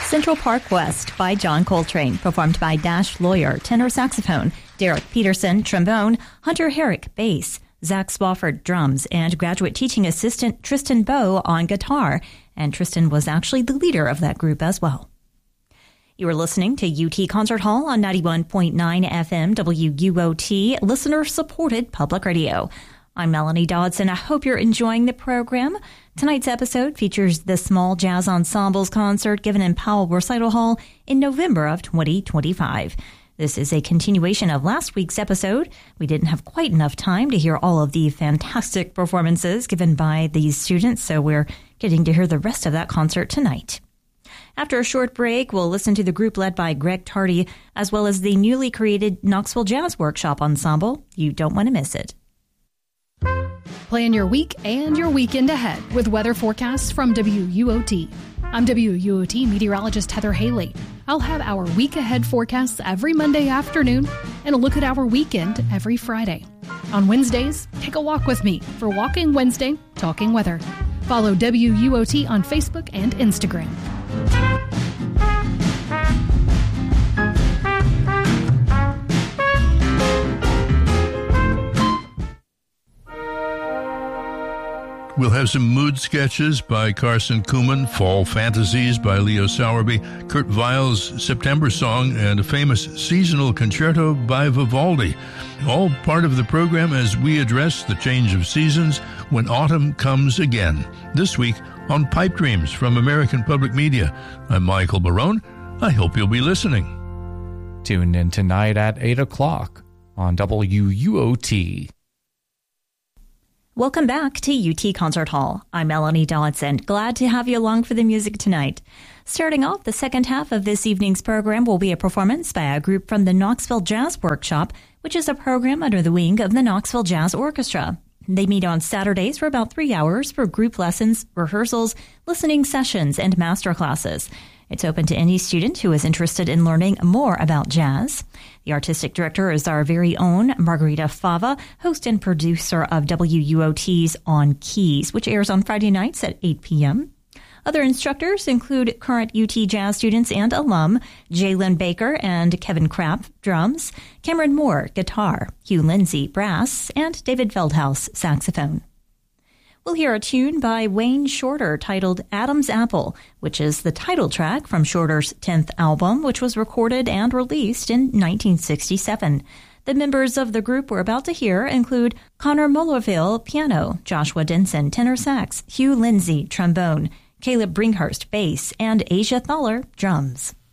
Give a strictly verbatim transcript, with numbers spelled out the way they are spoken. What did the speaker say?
Central Park West by John Coltrane, performed by Dash Lawyer, tenor saxophone, Derek Peterson, trombone, Hunter Herrick, bass, Zach Swafford, drums, and graduate teaching assistant Tristan Bowe on guitar. And Tristan was actually the leader of that group as well. You are listening to U T Concert Hall on ninety-one point nine F M W U O T, listener-supported public radio. I'm Melanie Dodson. I hope you're enjoying the program. Tonight's episode features the Small Jazz Ensembles concert given in Powell Recital Hall in November of twenty twenty-five. This is a continuation of last week's episode. We didn't have quite enough time to hear all of the fantastic performances given by these students, so we're getting to hear the rest of that concert tonight. After a short break, we'll listen to the group led by Greg Tardy, as well as the newly created Knoxville Jazz Workshop Ensemble. You don't want to miss it. Plan your week and your weekend ahead with weather forecasts from W U O T. I'm W U O T meteorologist Heather Haley. I'll have our week ahead forecasts every Monday afternoon and a look at our weekend every Friday. On Wednesdays, take a walk with me for Walking Wednesday, Talking Weather. Follow W U O T on Facebook and Instagram. We'll have some mood sketches by Carson Kuhlman, Fall Fantasies by Leo Sowerby, Kurt Weill's September Song, and a famous seasonal concerto by Vivaldi. All part of the program as we address the change of seasons when autumn comes again. This week on Pipe Dreams from American Public Media. I'm Michael Barone. I hope you'll be listening. Tune in tonight at eight o'clock on W U O T. Welcome back to U T Concert Hall. I'm Melanie Dodson. Glad to have you along for the music tonight. Starting off, the second half of this evening's program will be a performance by a group from the Knoxville Jazz Workshop, which is a program under the wing of the Knoxville Jazz Orchestra. They meet on Saturdays for about three hours for group lessons, rehearsals, listening sessions, and master classes. It's open to any student who is interested in learning more about jazz. The artistic director is our very own Margarita Fava, host and producer of W U O T's On Keys, which airs on Friday nights at eight p.m. Other instructors include current U T jazz students and alum Jalen Baker and Kevin Krapp, drums, Cameron Moore, guitar, Hugh Lindsay, brass, and David Feldhaus, saxophone. We'll hear a tune by Wayne Shorter titled Adam's Apple, which is the title track from Shorter's tenth album, which was recorded and released in nineteen sixty-seven. The members of the group we're about to hear include Connor Mullerville, piano, Joshua Denson, tenor sax, Hugh Lindsay, trombone, Caleb Bringhurst, bass, and Asia Thaler, drums.